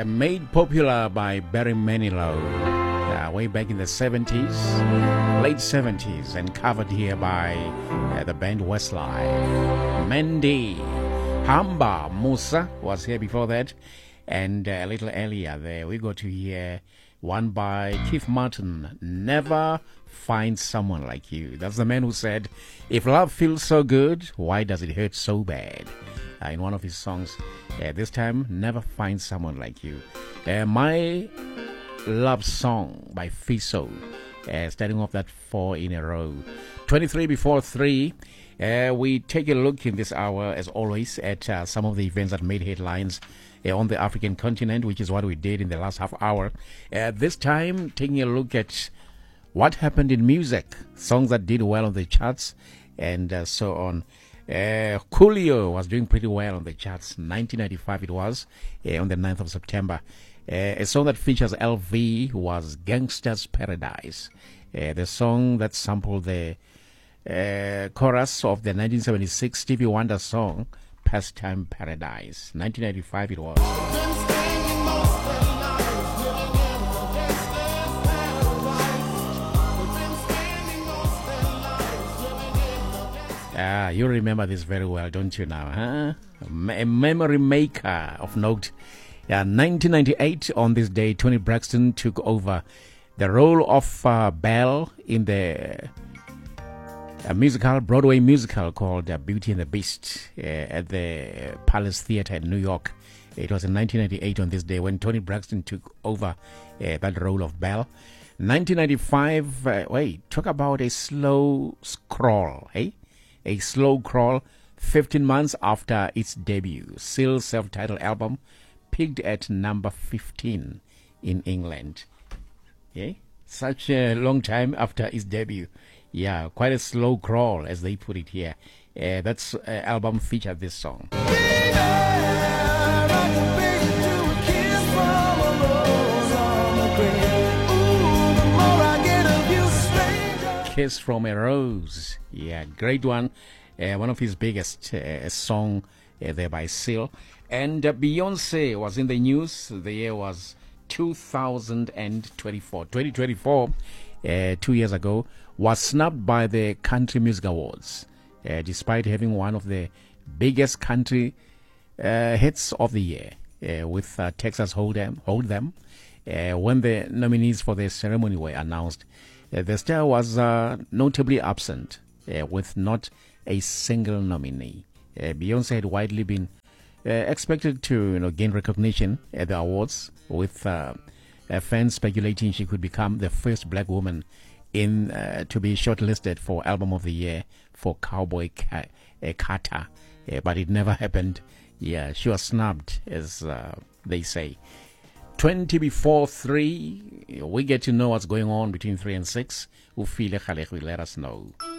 Made popular by Barry Manilow way back in the 70s, late 70s, and covered here by the band Westlife. Mandy, Hamba Musa was here before that, and a little earlier there we got to hear one by Keith Martin, Never Find Someone Like You. That's the man who said, if love feels so good, why does it hurt so bad? In one of his songs, this time, Never Find Someone Like You. My Love Song by Fiso, starting off that 4 in a row. 23 before 3, we take a look in this hour, as always, at some of the events that made headlines on the African continent, which is what we did in the last half hour. This time, taking a look at what happened in music, songs that did well on the charts, and so on. Coolio was doing pretty well on the charts. 1995 it was, on the 9th of September. A song that features LV was Gangsta's Paradise. The song that sampled the chorus of the 1976 Stevie Wonder song, Pastime Paradise. 1995 it was. You remember this very well, don't you now, huh? A memory maker of note. 1998, on this day, Toni Braxton took over the role of Belle in the Broadway musical called Beauty and the Beast at the Palace Theatre in New York. It was in 1998 on this day when Toni Braxton took over that role of Belle. 1995, talk about a slow scroll, eh? A slow crawl, 15 months after its debut. Seal's self-titled album peaked at number 15 in England. Yeah, such a long time after its debut. Yeah, quite a slow crawl, as they put it here. That's album featured this song. Kiss from a Rose. Yeah, great one. One of his biggest song there by Seal. And Beyonce was in the news. The year was 2024. 2024, 2 years ago, was snubbed by the Country Music Awards, despite having one of the biggest country hits of the year with Texas Hold 'Em. When the nominees for the ceremony were announced, the star was notably absent, with not a single nominee. Beyonce had widely been expected to gain recognition at the awards, with fans speculating she could become the first black woman to be shortlisted for Album of the Year for Cowboy Carter. But it never happened. Yeah, she was snubbed, as they say. 20 before 3, we get to know what's going on between 3 and 6. Ufile Khalek will let us know.